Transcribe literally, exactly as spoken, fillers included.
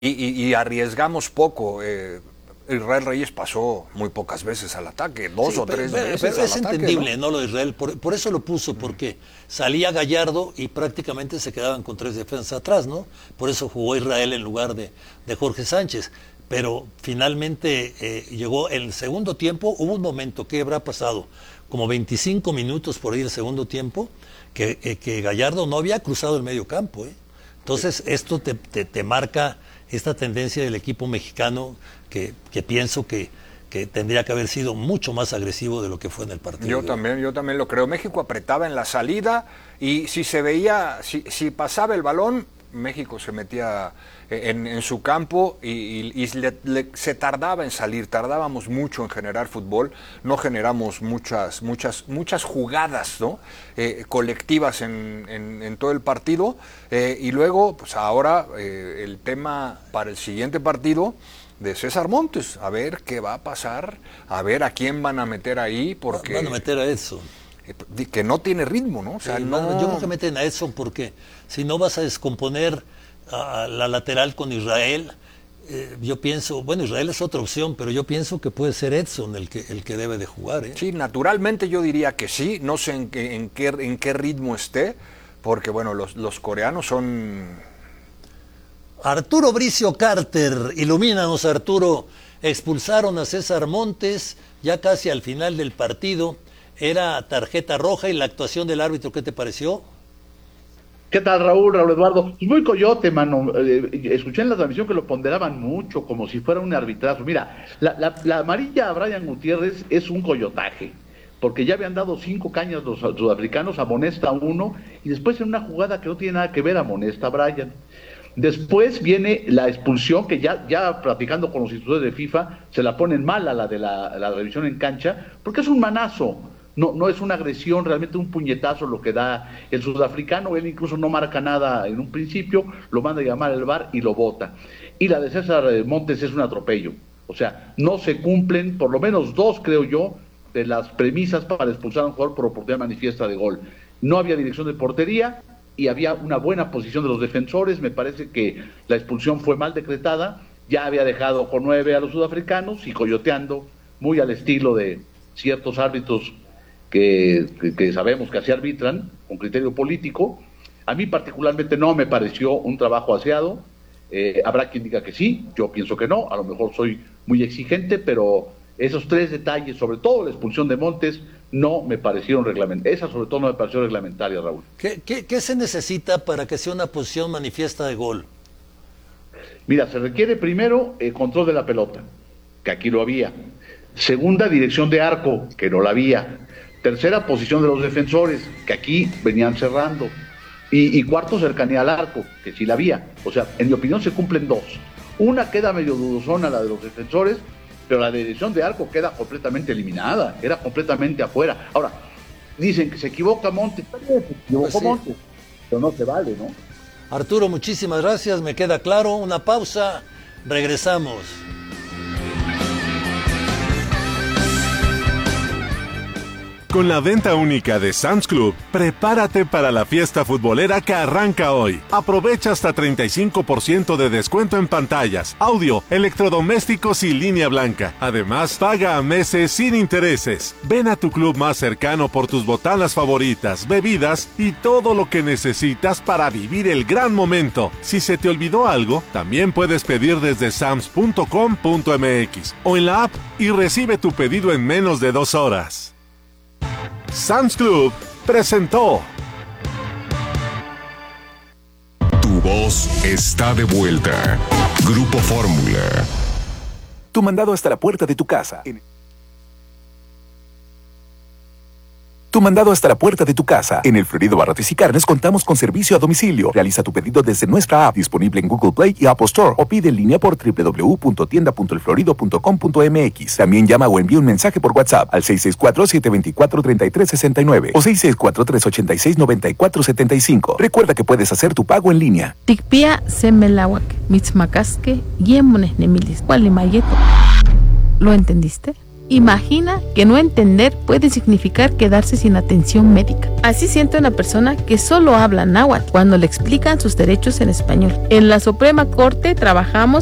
y, y, y arriesgamos poco. Eh, Israel Reyes pasó muy pocas veces al ataque, dos sí, o pero, tres pero, veces pero al es ataque, entendible, ¿no? ¿no? Lo de Israel, por, por eso lo puso, porque salía Gallardo y prácticamente se quedaban con tres defensas atrás, ¿no? Por eso jugó Israel en lugar de, de Jorge Sánchez. Pero finalmente eh, llegó el segundo tiempo, hubo un momento, ¿qué habrá pasado? Como veinticinco minutos por ahí el segundo tiempo, que, eh, que Gallardo no había cruzado el medio campo, ¿eh? Entonces esto te, te, te marca esta tendencia del equipo mexicano que, que pienso que, que tendría que haber sido mucho más agresivo de lo que fue en el partido. Yo también, yo también lo creo. México apretaba en la salida y si se veía, si, si pasaba el balón, México se metía en, en su campo y, y, y le, le, se tardaba en salir, tardábamos mucho en generar fútbol, no generamos muchas muchas muchas jugadas, ¿no? eh, colectivas en, en, en todo el partido, eh, y luego, pues ahora eh, el tema para el siguiente partido de César Montes, a ver qué va a pasar, a ver a quién van a meter ahí, porque... Van a meter a Edson. Que no tiene ritmo, ¿no? O sea, sí, no... Yo creo que meten a Edson porque si no vas a descomponer a la lateral con Israel, eh, yo pienso, bueno, Israel es otra opción, pero yo pienso que puede ser Edson el que el que debe de jugar, ¿eh? Sí, naturalmente yo diría que sí, no sé en qué, en qué, en qué ritmo esté, porque bueno, los, los coreanos son... Arturo Bricio Carter, ilumínanos Arturo, expulsaron a César Montes ya casi al final del partido. Era tarjeta roja y la actuación del árbitro, ¿qué te pareció? ¿Qué tal, Raúl, Raúl Eduardo? Pues muy coyote, mano. Eh, escuché en la transmisión que lo ponderaban mucho, como si fuera un arbitrazo. Mira, la, la, la amarilla a Brian Gutiérrez es un coyotaje, porque ya habían dado cinco cañas los sudafricanos, amonesta a uno, y después en una jugada que no tiene nada que ver, amonesta a Brian. Después viene la expulsión, que ya, ya platicando con los institutores de FIFA, se la ponen mal a la de la, la revisión en cancha, porque es un manazo. No, no es una agresión, realmente un puñetazo lo que da el sudafricano. Él incluso no marca nada en un principio, lo manda a llamar el V A R y lo bota. Y la de César Montes es un atropello. O sea, no se cumplen, por lo menos dos, creo yo, de las premisas para expulsar a un jugador por oportunidad manifiesta de gol. No había dirección de portería y había una buena posición de los defensores. Me parece que la expulsión fue mal decretada. Ya había dejado con nueve a los sudafricanos y coyoteando, muy al estilo de ciertos árbitros Que, que, que sabemos que así arbitran, con criterio político. A mí particularmente no me pareció un trabajo aseado. Eh, habrá quien diga que sí, yo pienso que no, a lo mejor soy muy exigente, pero esos tres detalles, sobre todo la expulsión de Montes, no me parecieron reglamentarias. Esa sobre todo no me pareció reglamentaria, Raúl. ¿Qué, qué, ¿Qué se necesita para que sea una posición manifiesta de gol? Mira, se requiere primero el control de la pelota, que aquí lo había. Segunda, dirección de arco, que no la había. Tercera, posición de los defensores, que aquí venían cerrando. Y, y cuarto, cercanía al arco, que sí la había. O sea, en mi opinión se cumplen dos. Una queda medio dudosona, la de los defensores, pero la dirección de arco queda completamente eliminada, era completamente afuera. Ahora, dicen que se equivoca Montes, se equivocó pues sí. Montes, pero no se vale, ¿no? Arturo, muchísimas gracias, me queda claro. Una pausa, regresamos. Con la venta única de Sam's Club, prepárate para la fiesta futbolera que arranca hoy. Aprovecha hasta treinta y cinco por ciento de descuento en pantallas, audio, electrodomésticos y línea blanca. Además, paga a meses sin intereses. Ven a tu club más cercano por tus botanas favoritas, bebidas y todo lo que necesitas para vivir el gran momento. Si se te olvidó algo, también puedes pedir desde sams punto com punto m x o en la app y recibe tu pedido en menos de dos horas. Sam's Club presentó. Tu voz está de vuelta. Grupo Fórmula. Tu mandado hasta la puerta de tu casa. Tu mandado hasta la puerta de tu casa. En el Florido Barrotes y Carnes contamos con servicio a domicilio. Realiza tu pedido desde nuestra app, disponible en Google Play y Apple Store, o pide en línea por doble u doble u doble u punto tienda punto el florido punto com punto m x. También llama o envía un mensaje por WhatsApp al seis seis cuatro, siete dos cuatro, tres tres seis nueve o seis seis cuatro, tres ocho seis, nueve cuatro siete cinco. Recuerda que puedes hacer tu pago en línea. Tikpia semelawak, mitzmakaske, yemones nemilis, cualimayeto. ¿Lo entendiste? imagina que no entender puede significar quedarse sin atención médica. Así siente una persona que solo habla náhuatl cuando le explican sus derechos en español. En la Suprema Corte trabajamos